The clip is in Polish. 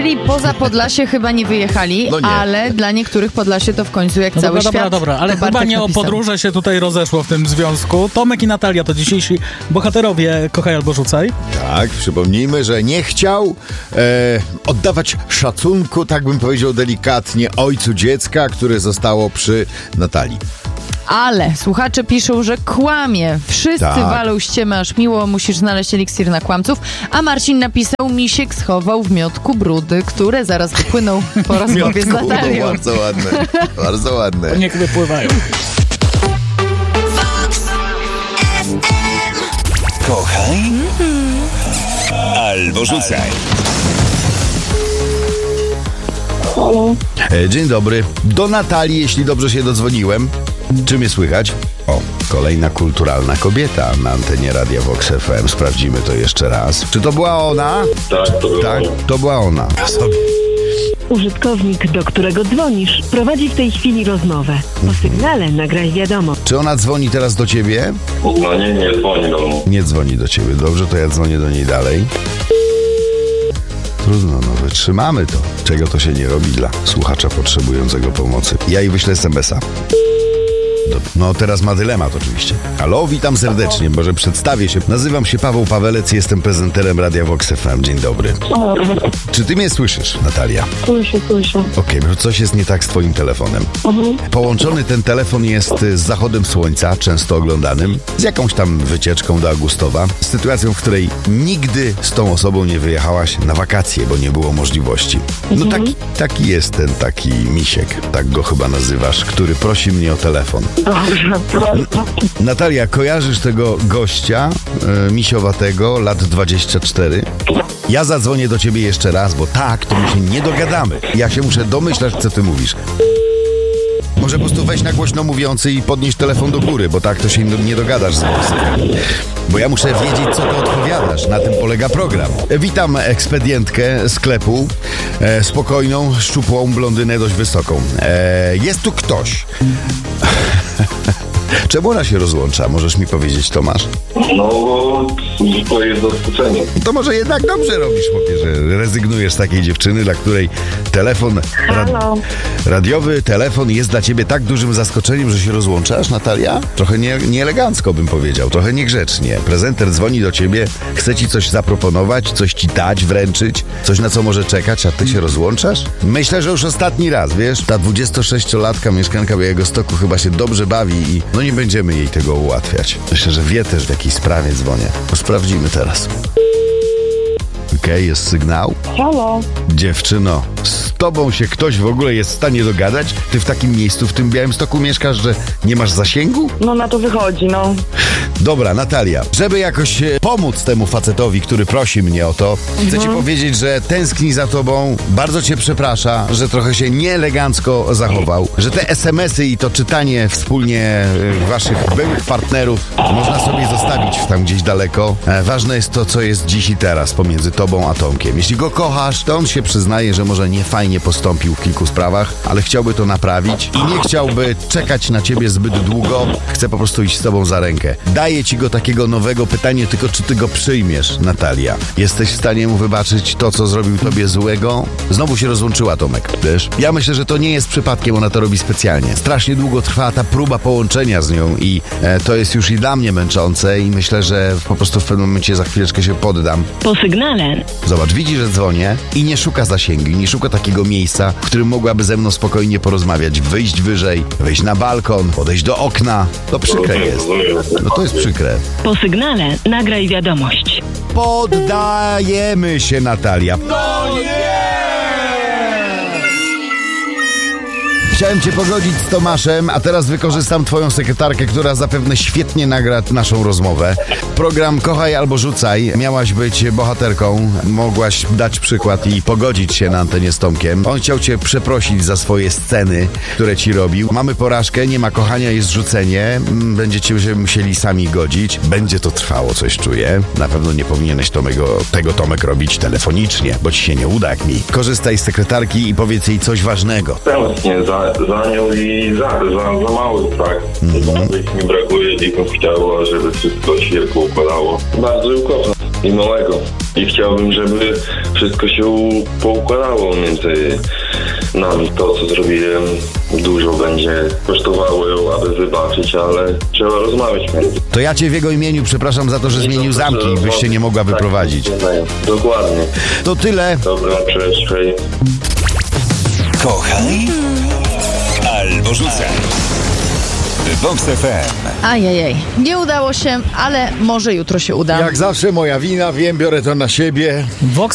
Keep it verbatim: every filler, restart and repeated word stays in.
Czyli poza Podlasie chyba nie wyjechali, no nie. Ale dla niektórych Podlasie to w końcu jak no cały dobra, świat. Dobra, dobra, ale chyba Bartek nie napisał. o podróże się tutaj rozeszło w tym związku. Tomek i Natalia to dzisiejsi bohaterowie Kochaj albo Rzucaj. Tak, przypomnijmy, że nie chciał e, oddawać szacunku, tak bym powiedział delikatnie, ojcu dziecka, które zostało przy Natalii. Ale słuchacze piszą, że kłamie. Wszyscy Tak. walą ściemy, aż miło, musisz znaleźć eliksir na kłamców. A Marcin napisał, misiek schował w miotku brudy, które zaraz wypłyną po rozmowie z Miotku, Natalią. no, bardzo ładne, bardzo ładne. Niech wypływają. Kochaj albo rzucaj. Halo. E, dzień dobry. Do Natalii, jeśli dobrze się dodzwoniłem. Czy mnie słychać? O, kolejna kulturalna kobieta na antenie Radia Vox F M. Sprawdzimy to jeszcze raz. Czy to była ona? Tak, to była Tak, ona. to była ona. Sobie. Użytkownik, do którego dzwonisz, prowadzi w tej chwili rozmowę. Po sygnale nagraj wiadomość. Czy ona dzwoni teraz do ciebie? No nie, nie dzwoni do mnie. Nie dzwoni do ciebie. Dobrze, to ja dzwonię do niej dalej. Trudno, no wytrzymamy to. Czego to się nie robi dla słuchacza potrzebującego pomocy. Ja jej wyślę es em es a. No teraz ma dylemat oczywiście. Halo, witam serdecznie, może przedstawię się. Nazywam się Paweł Pawelec, jestem prezenterem Radia Vox F M. Dzień dobry. Czy ty mnie słyszysz, Natalia? Słyszę, słyszę. Okej, okay, coś jest nie tak z twoim telefonem. Mhm. Połączony ten telefon jest z zachodem słońca, często oglądanym, z jakąś tam wycieczką do Augustowa, z sytuacją, w której nigdy z tą osobą nie wyjechałaś na wakacje, bo nie było możliwości. No Mhm. taki, taki jest ten taki misiek, tak go chyba nazywasz, który prosi mnie o telefon. Dobrze, proszę. Natalia, kojarzysz tego gościa e, misiowatego, lat dwadzieścia cztery? Ja zadzwonię do ciebie jeszcze raz, bo tak, to my się nie dogadamy. Ja się muszę domyślać, co ty mówisz. Może po prostu weź na głośno mówiący i podnieś telefon do góry, bo tak to się nie dogadasz z głosem. Bo ja muszę wiedzieć, co ty odpowiadasz. Na tym polega program. Witam ekspedientkę sklepu. E, spokojną, szczupłą blondynę, dość wysoką. E, jest tu ktoś. Czemu ona się rozłącza? Możesz mi powiedzieć, Tomasz? No bo to jest zaskoczenie. To może jednak dobrze robisz, chłopie, że rezygnujesz z takiej dziewczyny, dla której telefon rad- Halo. radiowy, telefon jest dla ciebie tak dużym zaskoczeniem, że się rozłączasz, Natalia? Trochę nie, nieelegancko bym powiedział, trochę niegrzecznie. Prezenter dzwoni do ciebie, chce ci coś zaproponować, coś ci dać, wręczyć, coś na co może czekać, a ty się rozłączasz? Myślę, że już ostatni raz, wiesz? Ta dwudziestosześciolatka mieszkanka Białegostoku chyba się dobrze bawi i no nie będziemy jej tego ułatwiać. Myślę, że wie też, w jakiej sprawie dzwonię. To sprawdzimy teraz. Okej, okay, jest sygnał. Halo. Dziewczyno, z tobą się ktoś w ogóle jest w stanie dogadać? Ty w takim miejscu, w tym Białymstoku mieszkasz, że nie masz zasięgu? No na to wychodzi, no. Dobra, Natalia, żeby jakoś e, pomóc temu facetowi, który prosi mnie o to, chcę ci powiedzieć, że tęskni za tobą, bardzo cię przeprasza, że trochę się nieelegancko zachował, że te es em esy i to czytanie wspólnie e, waszych byłych partnerów można sobie zostawić tam gdzieś daleko. E, ważne jest to, co jest dziś i teraz pomiędzy tobą a Tomkiem. Jeśli go kochasz, to on się przyznaje, że może nie fajnie postąpił w kilku sprawach, ale chciałby to naprawić i nie chciałby czekać na ciebie zbyt długo. Chce po prostu iść z tobą za rękę. Daję ci go takiego nowego, pytanie tylko, czy ty go przyjmiesz, Natalia. Jesteś w stanie mu wybaczyć to, co zrobił tobie złego? Znowu się rozłączyła, Tomek. Wiesz? Ja myślę, że to nie jest przypadkiem, ona to robi specjalnie. Strasznie długo trwa ta próba połączenia z nią i e, to jest już i dla mnie męczące i myślę, że po prostu w pewnym momencie za chwileczkę się poddam. Po sygnale. Zobacz, widzi, że dzwonię i nie szuka zasięgu, nie szuka takiego miejsca, w którym mogłaby ze mną spokojnie porozmawiać, wyjść wyżej, wejść na balkon, podejść do okna. To przykre jest. No to jest przykre. Po sygnale nagraj wiadomość. Poddajemy się, Natalia. No nie! Chciałem cię pogodzić z Tomaszem, a teraz wykorzystam twoją sekretarkę, która zapewne świetnie nagra naszą rozmowę. Program Kochaj albo Rzucaj. Miałaś być bohaterką, mogłaś dać przykład i pogodzić się na antenie z Tomkiem. On chciał cię przeprosić za swoje sceny, które ci robił. Mamy porażkę, nie ma kochania, jest rzucenie. Będziecie się musieli sami godzić. Będzie to trwało, coś czuję. Na pewno nie powinieneś Tomego, tego Tomek robić telefonicznie, bo ci się nie uda jak mi. Korzystaj z sekretarki i powiedz jej coś ważnego. Tęsknię za, za nią i za, za, za mały, tak. Mm-hmm. Mi brakuje i bym chciała, żeby wszystko się układało. Bardzo ją kocham i małego. I chciałbym, żeby wszystko się u- poukładało między nami. To, co zrobiłem, dużo będzie kosztowało, aby wybaczyć, ale trzeba rozmawiać między. To ja cię w jego imieniu przepraszam za to, że zmienił zamki i byś się nie mogła wyprowadzić. Tak, dokładnie. To tyle. Dobra, cześć, hej. Kochaj albo rzucaj. Vox F M. Ajajaj, nie udało się, ale może jutro się uda. Jak zawsze moja wina, wiem, biorę to na siebie. Vox